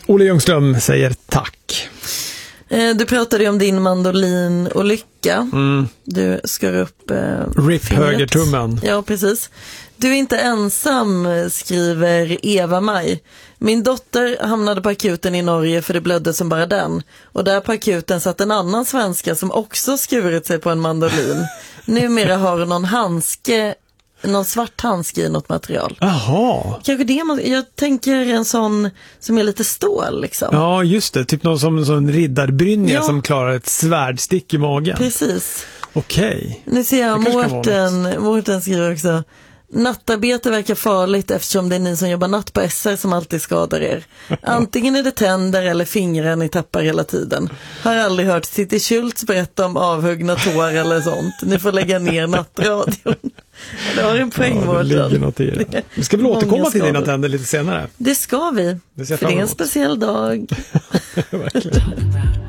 Olle Ljungström säger tack. Du pratade ju om din mandolinolycka. Du skar upp RIP högertummen. Ja, precis. Du är inte ensam, skriver Eva-Maj. Min dotter hamnade på akuten i Norge för det blödde som bara den. Och där på akuten satt en annan svenska som också skurit sig på en mandolin. Numera har hon någon svart handske i något material. Jaha. Kanske det jag tänker en sån som är lite stål liksom. Ja, just det. Typ någon som en sån riddarbrynja som klarar ett svärdstick i magen. Precis. Okej. Nu ser jag Mårten skriver också: nattarbete verkar farligt eftersom det är ni som jobbar natt på SR som alltid skadar er. Antingen är det tänder eller fingrar ni tappar hela tiden. Har aldrig hört City Schultz berätta om avhuggna tår eller sånt. Ni får lägga ner nattradion. Det har en poäng, Mårten. Vi ska väl återkomma till dina tänder lite senare. Det ska vi. För det är en speciell dag. Verkligen.